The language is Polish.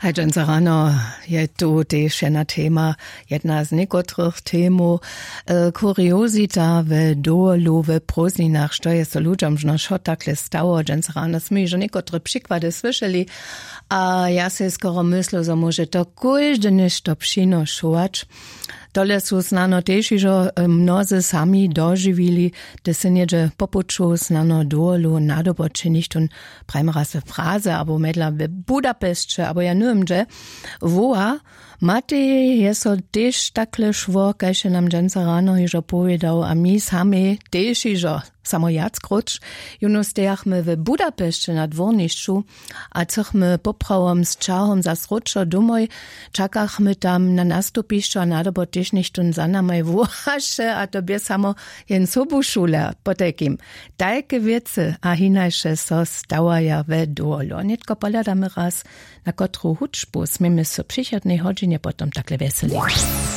Dżęca rano je tu też jedna tema, jedna z niekotrych temu, kuriozita w Doolu, w Prozninach, što je so ludziom što takle stało. Dżęca rano smo już niekotre przykłady słyszeli, a ja se skoro myślę, że może to każdy nešto przynoszować. Tole su znano też, że mnozy sami dożywili, gdy se niedzie popuczu znano Doolu nadoboczynić tun prajmera se fraze, abo medla w Budapeszcie, abo ja nie wiem, gdzie, woa, Mati je so też takle szwo, kaj się nam dżęca rano już opowiadał, a mi sami też, że samo jackroć, juno stejachmy w Budapeszcie na dworniszczu, a cochmy poprawom z czahom za sročo domoj, czakachmy tam na nastupišću, a nadobo też nichtun za namaj wołasze, a tobie samo jen sobu szule potekim. Tajke wiece, a hinajsze so stawaja w Doolu. Nitko poladamy raz, na kotru huczbu, smimy so przychodnej godzinie potom takle weseli.